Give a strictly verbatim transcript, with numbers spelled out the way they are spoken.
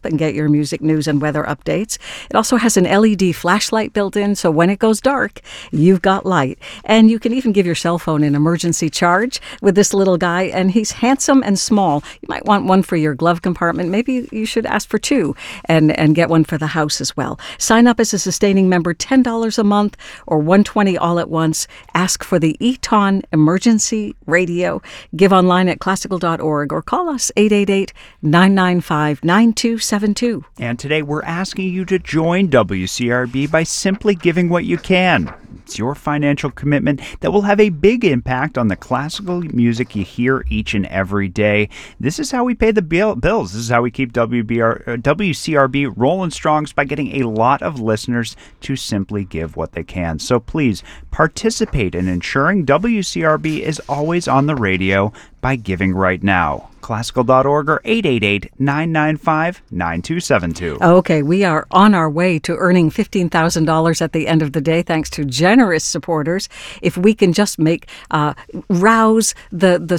and get your music news and weather updates. It also has an L E D flashlight built in, so when it goes dark, you've got light. And you can even give your cell phone an emergency charge with this little guy, and he's handsome and small. You might want one for your glove compartment. Maybe you should ask for two and, and get one for the house as well. Sign up as a sustaining member, ten dollars a month or one hundred twenty dollars all at once. Ask for the Eton Emergency Radio. Give online at classical dot org or call us eight eight eight, nine nine five, nine two seven two. And today we're asking you to join W C R B by simply giving what you can. It's your financial commitment that will have a big impact on the classical music you hear each and every day. This is how we pay the bill- bills. This is how we keep W B R, uh, W C R B rolling strong, by getting a lot of listeners to simply give what they can. So please participate in ensuring W C R B is always on the radio by giving right now. classical dot org or eight eight eight, nine nine five, nine two seven two. Okay, we are on our way to earning fifteen thousand dollars at the end of the day, thanks to generous supporters. If we can just make, uh, rouse the, the